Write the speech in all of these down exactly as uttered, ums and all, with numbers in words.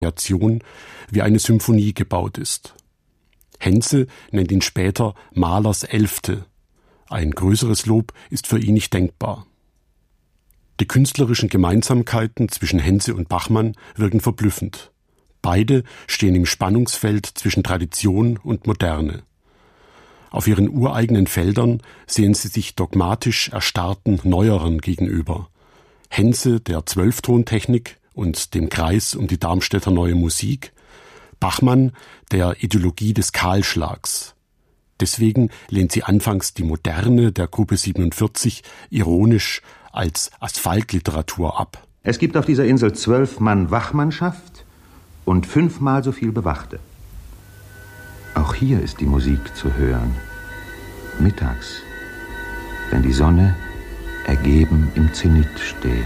Variation wie eine Symphonie gebaut ist. Henze nennt ihn später Mahlers Elfte. Ein größeres Lob ist für ihn nicht denkbar. Die künstlerischen Gemeinsamkeiten zwischen Henze und Bachmann wirken verblüffend. Beide stehen im Spannungsfeld zwischen Tradition und Moderne. Auf ihren ureigenen Feldern sehen sie sich dogmatisch erstarrten Neueren gegenüber. Henze der Zwölftontechnik und dem Kreis um die Darmstädter Neue Musik, Bachmann der Ideologie des Kahlschlags. Deswegen lehnt sie anfangs die Moderne der Gruppe siebenundvierzig ironisch als Asphaltliteratur ab. Es gibt auf dieser Insel zwölf Mann Wachmannschaft und fünfmal so viel Bewachte. Auch hier ist die Musik zu hören. Mittags, wenn die Sonne ergeben im Zenit steht.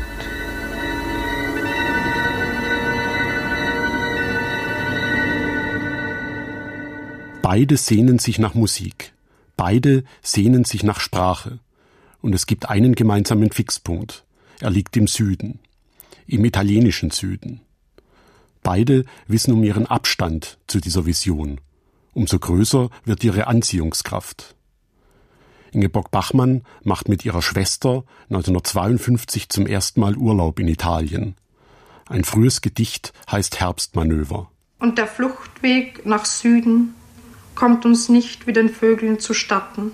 Beide sehnen sich nach Musik. Beide sehnen sich nach Sprache. Und es gibt einen gemeinsamen Fixpunkt. Er liegt im Süden. Im italienischen Süden. Beide wissen um ihren Abstand zu dieser Vision. Umso größer wird ihre Anziehungskraft. Ingeborg Bachmann macht mit ihrer Schwester neunzehnhundertzweiundfünfzig zum ersten Mal Urlaub in Italien. Ein frühes Gedicht heißt Herbstmanöver. Und der Fluchtweg nach Süden kommt uns nicht wie den Vögeln zustatten.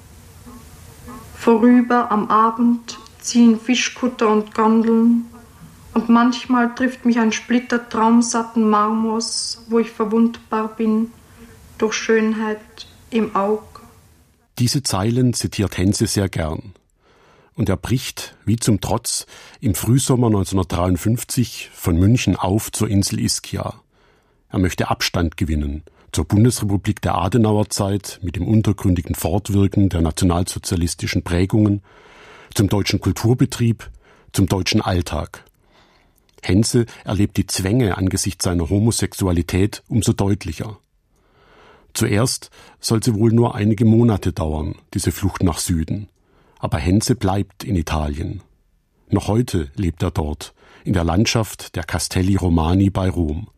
Vorüber am Abend ziehen Fischkutter und Gondeln, und manchmal trifft mich ein Splitter traumsatten Marmors, wo ich verwundbar bin, durch Schönheit im Aug. Diese Zeilen zitiert Henze sehr gern. Und er bricht, wie zum Trotz, im Frühsommer neunzehnhundertdreiundfünfzig von München auf zur Insel Ischia. Er möchte Abstand gewinnen zur Bundesrepublik der Adenauerzeit mit dem untergründigen Fortwirken der nationalsozialistischen Prägungen, zum deutschen Kulturbetrieb, zum deutschen Alltag. Henze erlebt die Zwänge angesichts seiner Homosexualität umso deutlicher. Zuerst soll sie wohl nur einige Monate dauern, diese Flucht nach Süden. Aber Henze bleibt in Italien. Noch heute lebt er dort, in der Landschaft der Castelli Romani bei Rom.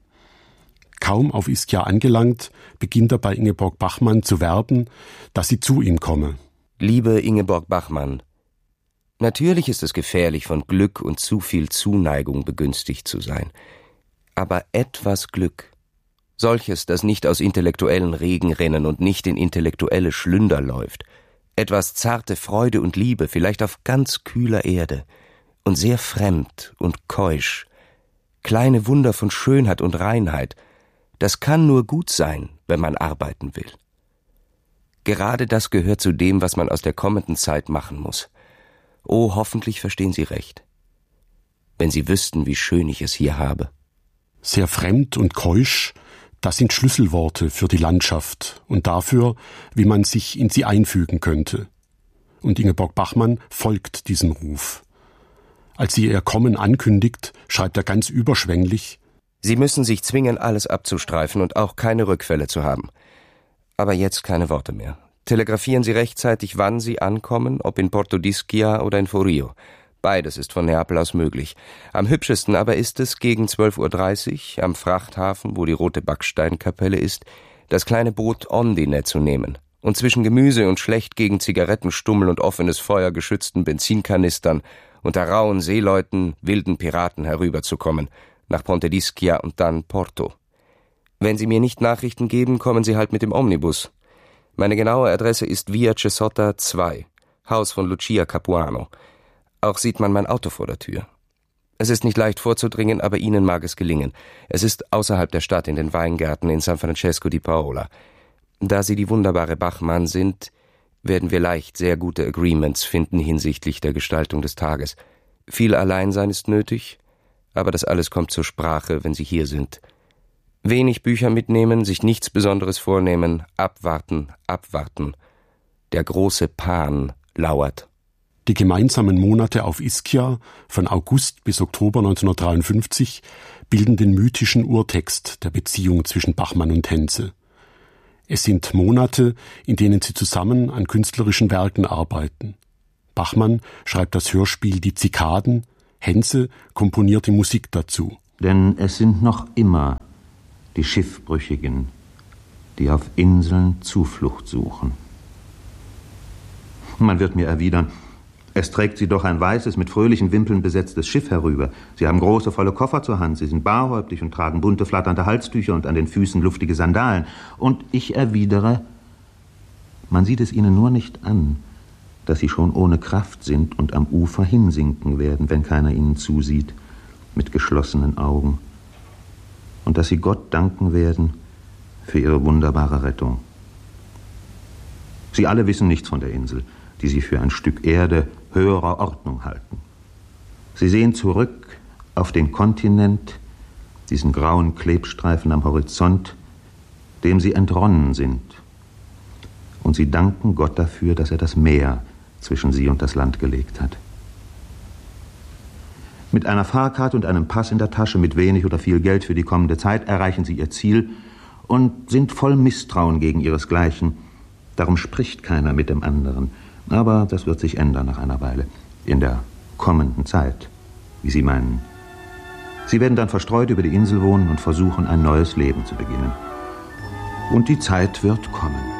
Kaum auf Ischia angelangt, beginnt er bei Ingeborg Bachmann zu werben, dass sie zu ihm komme. Liebe Ingeborg Bachmann, natürlich ist es gefährlich, von Glück und zu viel Zuneigung begünstigt zu sein. Aber etwas Glück, solches, das nicht aus intellektuellen Regenrinnen und nicht in intellektuelle Schlünder läuft, etwas zarte Freude und Liebe, vielleicht auf ganz kühler Erde und sehr fremd und keusch, kleine Wunder von Schönheit und Reinheit, das kann nur gut sein, wenn man arbeiten will. Gerade das gehört zu dem, was man aus der kommenden Zeit machen muss. Oh, hoffentlich verstehen Sie recht. Wenn Sie wüssten, wie schön ich es hier habe. Sehr fremd und keusch, das sind Schlüsselworte für die Landschaft und dafür, wie man sich in sie einfügen könnte. Und Ingeborg Bachmann folgt diesem Ruf. Als sie ihr Kommen ankündigt, schreibt er ganz überschwänglich: Sie müssen sich zwingen, alles abzustreifen und auch keine Rückfälle zu haben. Aber jetzt keine Worte mehr. Telegrafieren Sie rechtzeitig, wann Sie ankommen, ob in Porto d'Ischia oder in Forio. Beides ist von Neapel aus möglich. Am hübschesten aber ist es, gegen zwölf Uhr dreißig am Frachthafen, wo die rote Backsteinkapelle ist, das kleine Boot Ondine zu nehmen und zwischen Gemüse und schlecht gegen Zigarettenstummel und offenes Feuer geschützten Benzinkanistern unter rauen Seeleuten, wilden Piraten herüberzukommen, nach Ponte d'Ischia und dann Porto. Wenn Sie mir nicht Nachrichten geben, kommen Sie halt mit dem Omnibus. Meine genaue Adresse ist Via Cesotta zwei, Haus von Lucia Capuano. Auch sieht man mein Auto vor der Tür. Es ist nicht leicht vorzudringen, aber Ihnen mag es gelingen. Es ist außerhalb der Stadt in den Weingärten in San Francesco di Paola. Da Sie die wunderbare Bachmann sind, werden wir leicht sehr gute Agreements finden hinsichtlich der Gestaltung des Tages. Viel Alleinsein ist nötig, aber das alles kommt zur Sprache, wenn Sie hier sind. Wenig Bücher mitnehmen, sich nichts Besonderes vornehmen, abwarten, abwarten. Der große Pan lauert. Die gemeinsamen Monate auf Ischia, von August bis Oktober neunzehnhundertdreiundfünfzig, bilden den mythischen Urtext der Beziehung zwischen Bachmann und Henze. Es sind Monate, in denen sie zusammen an künstlerischen Werken arbeiten. Bachmann schreibt das Hörspiel Die Zikaden, Henze komponiert die Musik dazu. Denn es sind noch immer die Schiffbrüchigen, die auf Inseln Zuflucht suchen. Man wird mir erwidern, es trägt sie doch ein weißes, mit fröhlichen Wimpeln besetztes Schiff herüber. Sie haben große, volle Koffer zur Hand, sie sind barhäuptig und tragen bunte, flatternde Halstücher und an den Füßen luftige Sandalen. Und ich erwidere, man sieht es ihnen nur nicht an, dass sie schon ohne Kraft sind und am Ufer hinsinken werden, wenn keiner ihnen zusieht, mit geschlossenen Augen. Und dass sie Gott danken werden für ihre wunderbare Rettung. Sie alle wissen nichts von der Insel, die sie für ein Stück Erde höherer Ordnung halten. Sie sehen zurück auf den Kontinent, diesen grauen Klebstreifen am Horizont, dem sie entronnen sind. Und sie danken Gott dafür, dass er das Meer zwischen sie und das Land gelegt hat. Mit einer Fahrkarte und einem Pass in der Tasche, mit wenig oder viel Geld für die kommende Zeit, erreichen sie ihr Ziel und sind voll Misstrauen gegen ihresgleichen. Darum spricht keiner mit dem anderen. Aber das wird sich ändern nach einer Weile, in der kommenden Zeit, wie Sie meinen. Sie werden dann verstreut über die Insel wohnen und versuchen, ein neues Leben zu beginnen. Und die Zeit wird kommen.